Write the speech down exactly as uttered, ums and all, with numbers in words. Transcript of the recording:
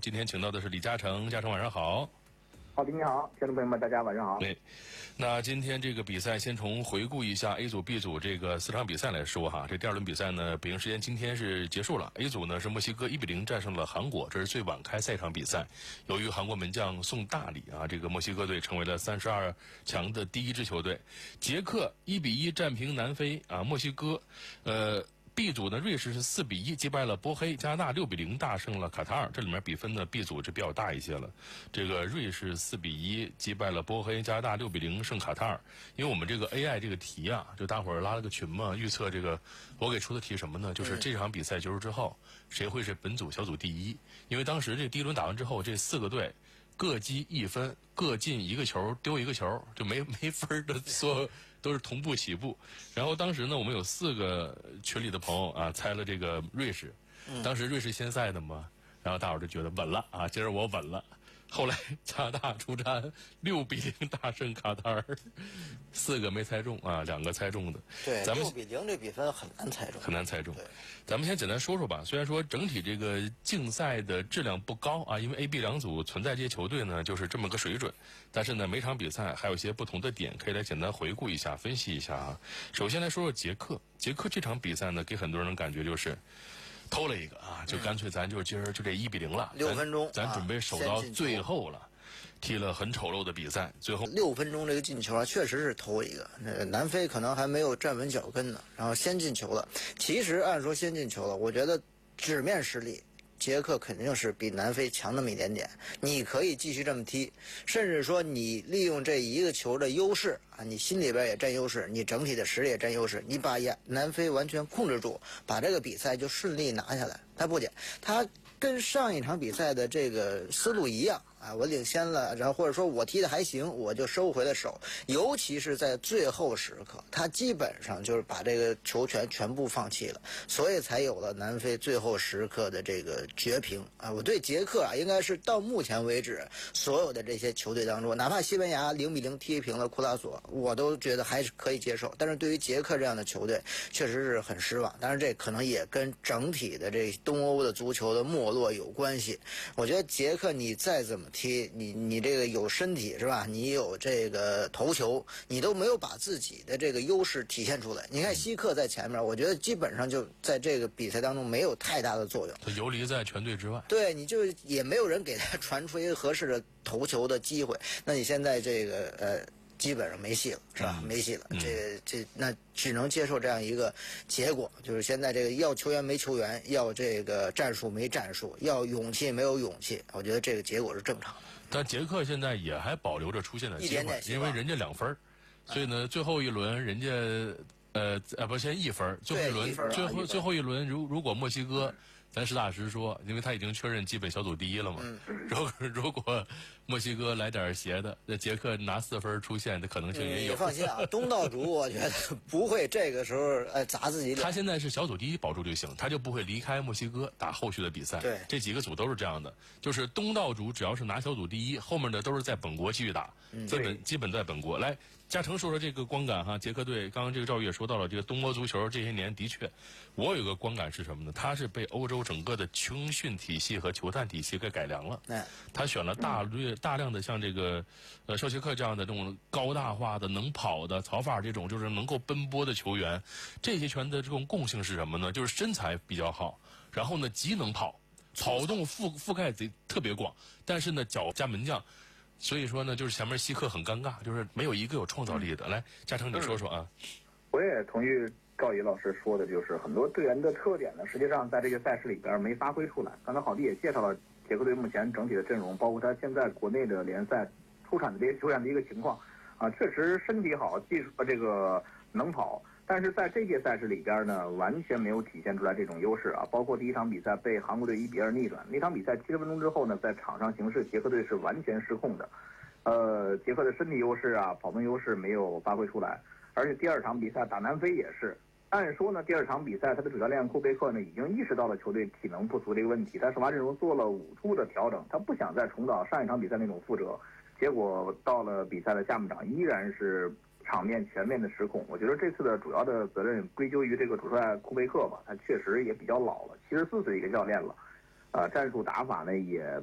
今天请到的是李嘉诚，嘉诚晚上好。 浩迪你好，听众朋友们大家晚上好。 对，那今天这个比赛先从回顾一下 A 组 B 组这个四场比赛来说哈。这第二轮比赛呢，北京时间今天是结束了。A 组呢是墨西哥一比零战胜了韩国，这是最晚开赛一场比赛。由于韩国门将宋大礼啊，这个墨西哥队成为了三十二强的第一支球队。捷克一比一战平南非啊，墨西哥，呃。B 组呢，瑞士是四比一击败了波黑，加拿大六比零大胜了卡塔尔。这里面比分呢 ，B 组就比较大一些了。这个瑞士四比一击败了波黑，加拿大六比零胜卡塔尔。因为我们这个 A I 这个题啊，就大伙儿拉了个群嘛，预测这个我给出的题什么呢？就是这场比赛结束之后，谁会是本组小组第一？因为当时这第一轮打完之后，这四个队各积一分，各进一个球，丢一个球，就没没分的所都是同步起步。然后当时呢，我们有四个群里的朋友啊猜了这个瑞士，当时瑞士先赛的嘛，然后大伙儿就觉得稳了啊，今儿我稳了。后来加拿大出战六比零大胜卡塔尔，四个没猜中啊，两个猜中的。 对， 咱们六比零这比分很难猜中， 很难猜中。咱们先简单说说吧。虽然说整体这个竞赛的质量不高啊，因为 A、B 两组存在这些球队呢，就是这么个水准。但是呢，每场比赛还有一些不同的点，可以来简单回顾一下、分析一下啊。首先来说说捷克，捷克这场比赛呢，给很多人的感觉就是偷了一个啊，就干脆咱就今儿就这一比零了， 六分钟， 咱准备守到最后了，踢了很丑陋的比赛，最后六分钟这个进球啊，确实是偷一个。那南非可能还没有站稳脚跟呢，然后先进球了。其实按说先进球了，我觉得纸面实力，捷克肯定是比南非强那么一点点。你可以继续这么踢，甚至说你利用这一个球的优势啊，你心里边也占优势，你整体的实力也占优势，你把南非完全控制住，把这个比赛就顺利拿下来。他不仅他跟上一场比赛的这个思路一样啊，我领先了，然后或者说我踢的还行，我就收回了手。尤其是在最后时刻，他基本上就是把这个球权全部放弃了，所以才有了南非最后时刻的这个绝平啊。我对捷克啊，应该是到目前为止所有的这些球队当中，哪怕西班牙零比零踢平了库拉索，我都觉得还是可以接受。但是对于捷克这样的球队，确实是很失望。当然，这可能也跟整体的这东欧的足球的没落有关系。我觉得捷克你再怎么踢，你你这个有身体是吧？你有这个头球，你都没有把自己的这个优势体现出来。你看希克在前面，我觉得基本上就在这个比赛当中没有太大的作用， 他游离在全队之外。 对，你就也没有人给他传出一个合适的头球的机会。那你现在这个呃。基本上没戏了，是吧？嗯、没戏了，嗯、这这那只能接受这样一个结果，就是现在这个要球员没球员，要这个战术没战术，要勇气没有勇气。我觉得这个结果是正常的。 但捷克现在也还保留着出线的机会， 一点点因为人家两分，所以呢，最后一轮人家呃呃不先一分，最后一轮最后最后一轮如如果墨西哥。嗯咱实打实说，因为他已经确认基本小组第一了嘛。嗯、如果如果墨西哥来点邪的，那捷克拿四分出线的可能性也有。 你放心啊，东道主我觉得不会这个时候呃砸自己脸。 他现在是小组第一保住就行，他就不会离开墨西哥打后续的比赛。 对， 这几个组都是这样的，就是东道主只要是拿小组第一，后面的都是在本国继续打，嗯、基本基本在本国。来，嘉诚说说这个观感哈，捷克队刚刚这个赵宇也说到了，这个东欧足球这些年的确，我有个观感是什么呢？他是被欧洲整个的青训体系和球探体系给改良了。 哎， 他选了大略大量的像这个，呃，绍切克这样的这种高大化的、能跑的、曹法这种就是能够奔波的球员。这些球员的这种共性是什么呢？就是身材比较好，然后呢极能跑，跑动覆覆盖贼特别广，但是呢脚加门将。所以说呢，就是前面希克很尴尬，就是没有一个有创造力的。来，嘉诚你说说啊。 我也同意赵毅老师说的，就是很多队员的特点呢，实际上在这个赛事里边没发挥出来。刚才郝迪也介绍了捷克队目前整体的阵容，包括他现在国内的联赛出产的这些球员的一个情况啊，确实身体好，技术这个能跑。但是在这届赛事里边呢，完全没有体现出来这种优势啊！包括第一场比赛被韩国队一比二逆转，那场比赛七十分钟之后呢，在场上形势捷克队是完全失控的，呃，捷克的身体优势啊、跑动优势没有发挥出来，而且第二场比赛打南非也是，按说呢，第二场比赛他的主教练库贝克呢已经意识到了球队体能不足这个问题，他首发阵容做了五处的调整，他不想再重蹈上一场比赛那种覆辙，结果到了比赛的下半场依然是场面全面的失控。我觉得这次的主要的责任归咎于这个主帅库贝克吧，他确实也比较老了，七十四岁一个教练了，呃，战术打法呢也